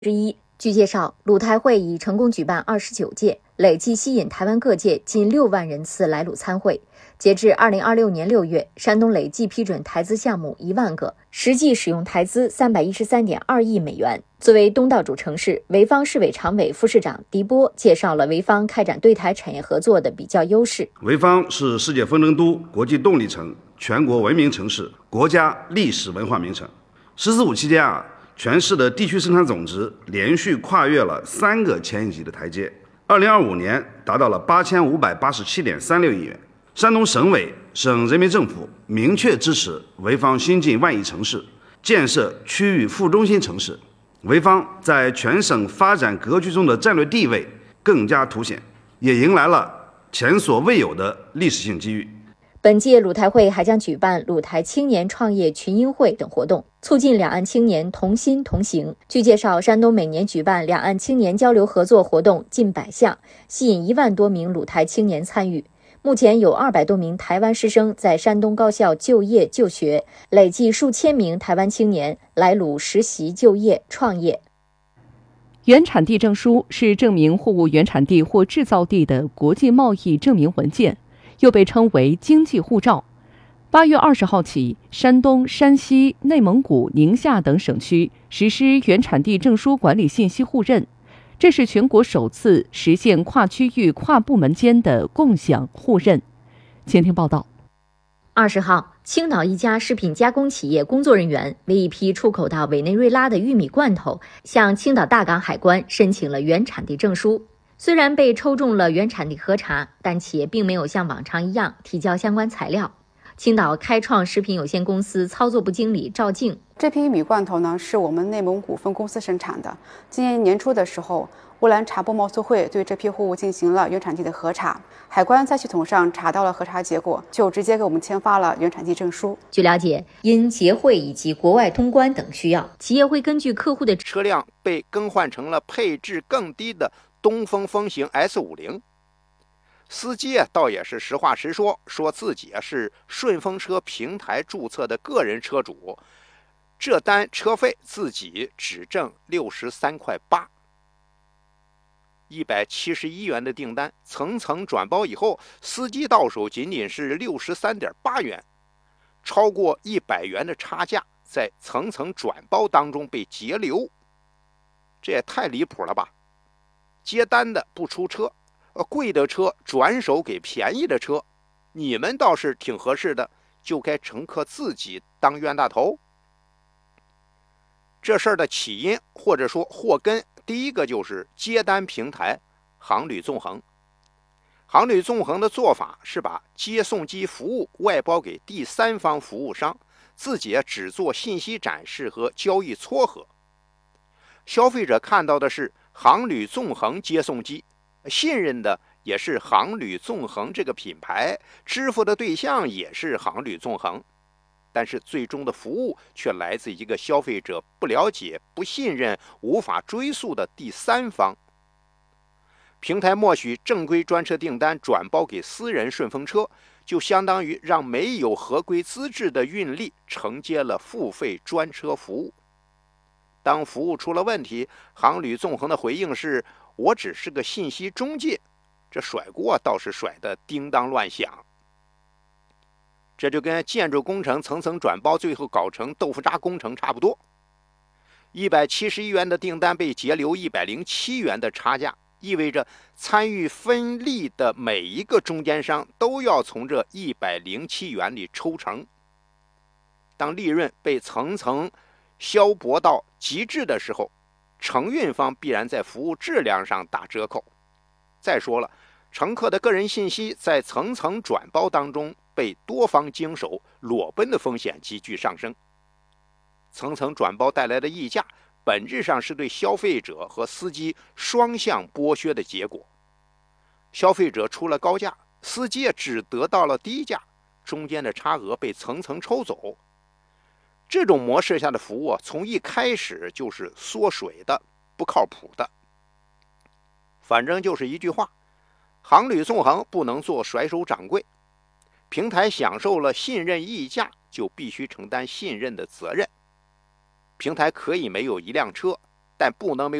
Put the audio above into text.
之一。据介绍，鲁台会已成功举办29届，累计吸引台湾各界近6万人次来鲁参会。截至2026年6月，山东累计批准台资项目1万个，实际使用台资313.2亿美元。作为东道主城市，潍坊市委常委、副市长狄波介绍了潍坊开展对台产业合作的比较优势。 潍坊是世界风筝都、国际动力城、全国文明城市、国家历史文化名城。十四五期间全市的地区生产总值连续跨越了3个千亿级的台阶，2025年达到了8587.36亿元。山东省委、省人民政府明确支持潍坊新晋万亿城市，建设区域副中心城市。潍坊在全省发展格局中的战略地位更加凸显，也迎来了前所未有的历史性机遇。 本届鲁台会还将举办鲁台青年创业群英会等活动，促进两岸青年同心同行。据介绍，山东每年举办两岸青年交流合作活动近100项，吸引1万多名鲁台青年参与。目前有200多名台湾师生在山东高校就业就学，累计数千名台湾青年来鲁实习就业创业。 原产地证书是证明货物原产地或制造地的国际贸易证明文件，又被称为经济护照。8月20号起，山东、山西、内蒙古、宁夏等省区实施原产地证书管理信息互认，这是全国首次实现跨区域、跨部门间的共享互认。前听报道。 20号，青岛一家食品加工企业工作人员为一批出口到委内瑞拉的玉米罐头，向青岛大港海关申请了原产地证书。虽然被抽中了原产地核查，但企业并没有像往常一样提交相关材料。青岛开创食品有限公司操作部经理赵静： 这批玉米罐头呢，是我们内蒙古分公司生产的。今年年初的时候，乌兰察布贸促会对这批货物进行了原产地的核查，海关在系统上查到了核查结果，就直接给我们签发了原产地证书。 据了解，因结汇以及国外通关等需要，企业会根据客户的车辆被更换成了配置更低的东风风行 S50。司机倒也是实话实说，说自己是顺风车平台注册的个人车主，这单车费自己只挣63.8块，171元的订单层层转包以后，司机到手仅仅是63.8元，超过100元的差价在层层转包当中被截留，这也太离谱了吧！接单的不出车，贵的车转手给便宜的车，你们倒是挺合适的，就该乘客自己当冤大头。这事儿的起因或者说祸根，第一个就是接单平台航旅纵横。航旅纵横的做法是把接送机服务外包给第三方服务商，自己只做信息展示和交易撮合。消费者看到的是航旅纵横接送机，信任的也是航旅纵横这个品牌，支付的对象也是航旅纵横，但是最终的服务却来自一个消费者不了解、不信任、无法追溯的第三方。平台默许正规专车订单转包给私人顺风车，就相当于让没有合规资质的运力承接了付费专车服务。当服务出了问题，航旅纵横的回应是：我只是个信息中介，这甩锅倒是甩得叮当乱响。这就跟建筑工程层层转包最后搞成豆腐渣工程差不多。171元的订单被截留107元的差价，意味着参与分利的每一个中间商都要从这107元里抽成。当利润被层层削薄到极致的时候，承运方必然在服务质量上打折扣。再说了，乘客的个人信息在层层转包当中被多方经手，裸奔的风险急剧上升。层层转包带来的溢价，本质上是对消费者和司机双向剥削的结果。消费者出了高价，司机也只得到了低价，中间的差额被层层抽走。这种模式下的服务从一开始就是缩水的、不靠谱的。反正就是一句话，航旅纵横不能做甩手掌柜。平台享受了信任溢价，就必须承担信任的责任。平台可以没有一辆车， 但不能没有